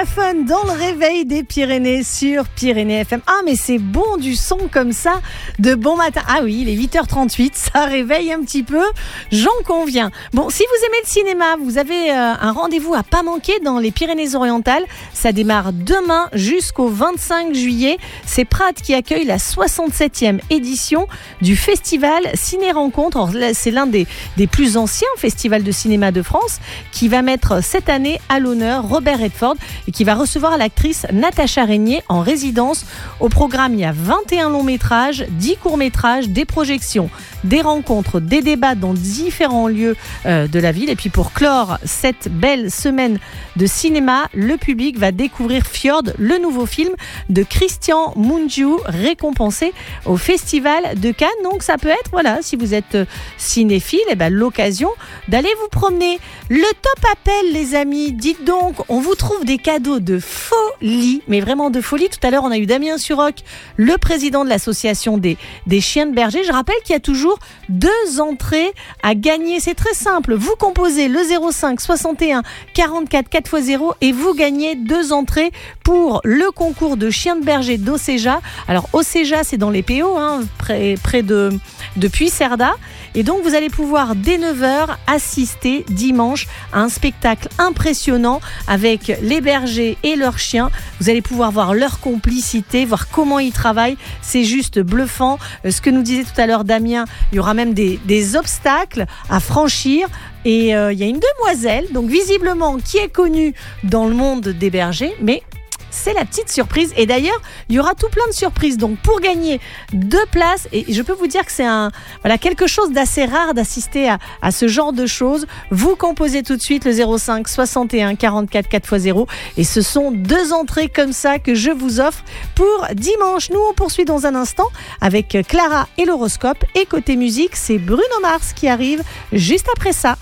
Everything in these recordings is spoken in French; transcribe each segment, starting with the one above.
la fun dans le réveil des Pyrénées sur Pyrénées FM. Ah, mais c'est bon du son comme ça, de bon matin. Ah oui, il est 8h38, ça réveille un petit peu, j'en conviens. Bon, si vous aimez le cinéma, vous avez un rendez-vous à pas manquer dans les Pyrénées-Orientales. Ça démarre demain jusqu'au 25 juillet. C'est Prades qui accueille la 67e édition du festival Ciné-Rencontre. Alors, c'est l'un des plus anciens festivals de cinéma de France qui va mettre cette année à l'honneur Robert Redford et qui va recevoir l'actrice Natacha Régnier en résidence. Au programme, il y a 21 longs métrages, 10 courts métrages, des projections, des rencontres, des débats dans différents lieux de la ville. Et puis pour clore cette belle semaine de cinéma, le public va découvrir Fjord, le nouveau film de Christian Mungiu, récompensé au Festival de Cannes. Donc ça peut être, voilà, si vous êtes cinéphile, l'occasion d'aller vous promener. Le top appel, les amis, dites donc, on vous trouve des cadeaux de folie, mais vraiment de folie. Tout à l'heure, on a eu Damien Suroc, le président de l'association des chiens de berger. Je rappelle qu'il y a toujours 2 entrées à gagner. C'est très simple. Vous composez le 05 61 44 4x0 et vous gagnez 2 entrées pour le concours de chiens de berger d'Océja. Alors, Océja, c'est dans les PO, près de Puigcerdà. Et donc, vous allez pouvoir, dès 9h, assister dimanche à un spectacle impressionnant avec les bergers et leurs chiens. Vous allez pouvoir voir leur complicité, voir comment ils travaillent. C'est juste bluffant. Ce que nous disait tout à l'heure Damien, il y aura même des obstacles à franchir. Et il y a une demoiselle, donc visiblement, qui est connue dans le monde des bergers, mais c'est la petite surprise. Et d'ailleurs, il y aura tout plein de surprises. Donc, pour gagner 2 places, et je peux vous dire que c'est quelque chose d'assez rare d'assister à ce genre de choses. Vous composez tout de suite le 05 61 44 4x0. Et ce sont 2 entrées comme ça que je vous offre pour dimanche. Nous, on poursuit dans un instant avec Clara et l'horoscope. Et côté musique, c'est Bruno Mars qui arrive juste après ça.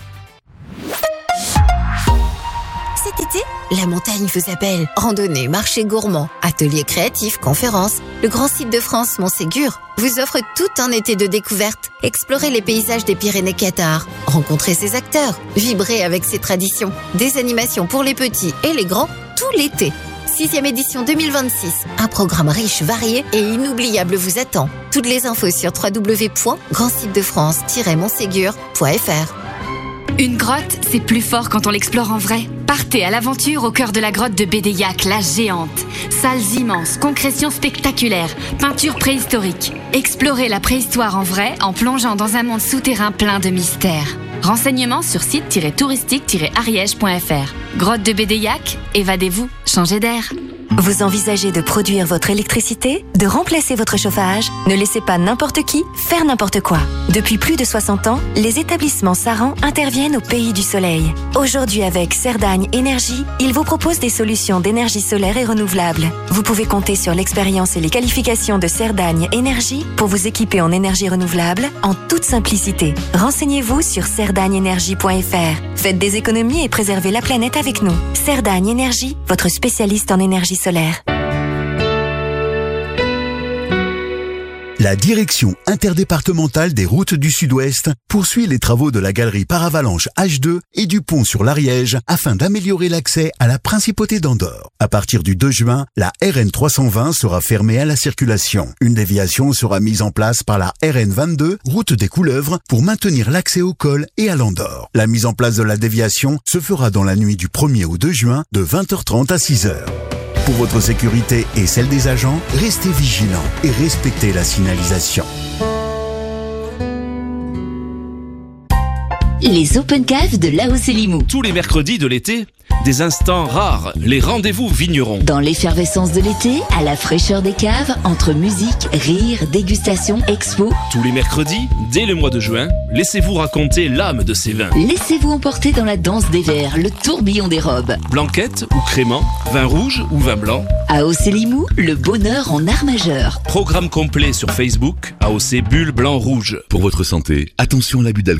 Cet été, la montagne vous appelle. Randonnée, marché gourmand, ateliers créatifs, conférences. Le grand site de France, Montségur, vous offre tout un été de découverte. Explorez les paysages des Pyrénées-Qatar. Rencontrez ses acteurs. Vibrez avec ses traditions. Des animations pour les petits et les grands tout l'été. 6e édition 2026. Un programme riche, varié et inoubliable vous attend. Toutes les infos sur www.grandsitedefrance-montségur.fr. Une grotte, c'est plus fort quand on l'explore en vrai. Partez à l'aventure au cœur de la grotte de Bédéiac, la géante. Salles immenses, concrétions spectaculaires, peintures préhistoriques. Explorez la préhistoire en vrai en plongeant dans un monde souterrain plein de mystères. Renseignements sur site-touristique-ariège.fr. Grotte de Bédéiac, évadez-vous, changez d'air. Vous envisagez de produire votre électricité, de remplacer votre chauffage? Ne laissez pas n'importe qui faire n'importe quoi. Depuis plus de 60 ans, les établissements Saran interviennent au pays du soleil. Aujourd'hui, avec Cerdagne Énergie, ils vous proposent des solutions d'énergie solaire et renouvelable. Vous pouvez compter sur l'expérience et les qualifications de Cerdagne Énergie pour vous équiper en énergie renouvelable en toute simplicité. Renseignez-vous sur cerdagneenergie.fr. Faites des économies et préservez la planète avec nous. Cerdagne Énergie, votre spécialiste en énergie solaire. La direction interdépartementale des routes du Sud-Ouest poursuit les travaux de la galerie Paravalanche H2 et du pont sur l'Ariège afin d'améliorer l'accès à la principauté d'Andorre. À partir du 2 juin, la RN 320 sera fermée à la circulation. Une déviation sera mise en place par la RN 22, route des Couleuvres, pour maintenir l'accès au col et à l'Andorre. La mise en place de la déviation se fera dans la nuit du 1er au 2 juin de 20h30 à 6h. Pour votre sécurité et celle des agents, restez vigilants et respectez la signalisation. Les Open Cave de Laos et Limoux. Tous les mercredis de l'été, des instants rares, les rendez-vous vignerons. Dans l'effervescence de l'été, à la fraîcheur des caves, entre musique, rire, dégustation, expo. Tous les mercredis, dès le mois de juin, laissez-vous raconter l'âme de ces vins. Laissez-vous emporter dans la danse des verres, le tourbillon des robes. Blanquette ou crément, vin rouge ou vin blanc. AOC Limoux, le bonheur en art majeur. Programme complet sur Facebook, AOC Bulle Blanc Rouge. Pour votre santé, attention à l'abus d'alcool.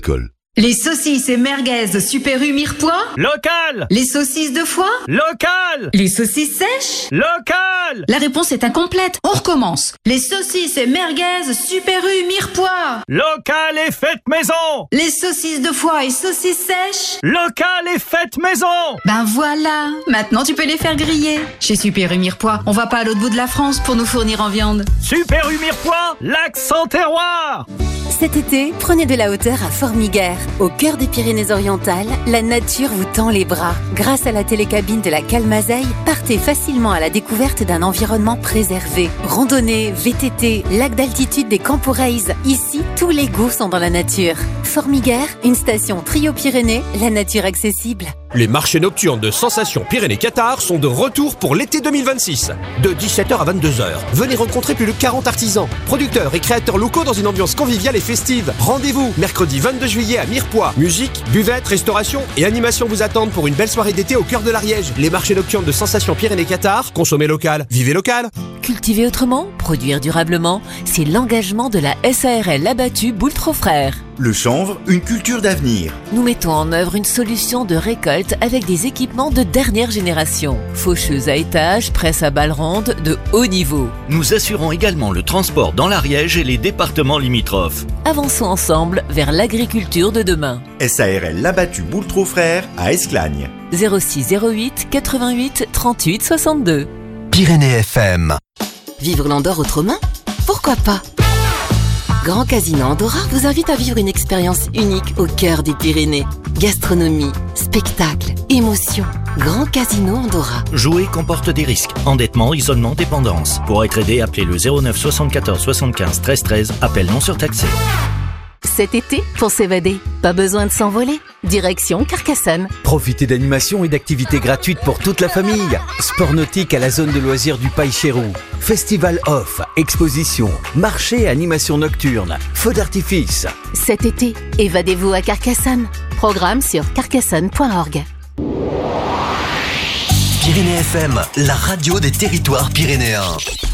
Les saucisses et merguez Super U Mirepoix. Local. Les saucisses de foie. Local. Les saucisses sèches. Local. La réponse est incomplète. On recommence. Les saucisses et merguez Super U Mirepoix. Local et faites maison. Les saucisses de foie et saucisses sèches. Local et faites maison. Ben voilà. Maintenant tu peux les faire griller. Chez Super U Mirepoix, on va pas à l'autre bout de la France pour nous fournir en viande. Super U Mirepoix, l'accent terroir. Cet été, prenez de la hauteur à Formiguères. Au cœur des Pyrénées-Orientales, la nature vous tend les bras. Grâce à la télécabine de la Calmazeille, partez facilement à la découverte d'un environnement préservé. Randonnée, VTT, lac d'altitude des Camporeis. Ici, tous les goûts sont dans la nature. Formiguères, une station Trio-Pyrénées, la nature accessible. Les marchés nocturnes de Sensation Pyrénées-Qatar sont de retour pour l'été 2026. De 17h à 22h, venez rencontrer plus de 40 artisans, producteurs et créateurs locaux dans une ambiance conviviale et festive. Rendez-vous mercredi 22 juillet à Mirepoix. Musique, buvette, restauration et animation vous attendent pour une belle soirée d'été au cœur de l'Ariège. Les marchés nocturnes de Sensation Pyrénées-Qatar, consommez local, vivez local. Cultiver autrement, produire durablement, c'est l'engagement de la SARL Labattu Boultreau Frères. Le chanvre, une culture d'avenir. Nous mettons en œuvre une solution de récolte avec des équipements de dernière génération. Faucheuse à étage, presse à balles rondes de haut niveau. Nous assurons également le transport dans l'Ariège et les départements limitrophes. Avançons ensemble vers l'agriculture de demain. SARL Labattu Boultreau Frères à Esclagne. 06 08 88 38 62. Pyrénées FM. Vivre l'Andorre autrement ? Pourquoi pas ? Grand Casino Andorra vous invite à vivre une expérience unique au cœur des Pyrénées. Gastronomie, spectacle, émotion. Grand Casino Andorra. Jouer comporte des risques. Endettement, isolement, dépendance. Pour être aidé, appelez le 09 74 75 13 13. Appel non surtaxé. Cet été, pour s'évader, pas besoin de s'envoler. Direction Carcassonne. Profitez d'animations et d'activités gratuites pour toute la famille. Sport nautique à la zone de loisirs du Paille-Chérou. Festival off, exposition, marché et animation nocturne. Feux d'artifice. Cet été, évadez-vous à Carcassonne. Programme sur carcassonne.org. Pyrénées FM, la radio des territoires pyrénéens.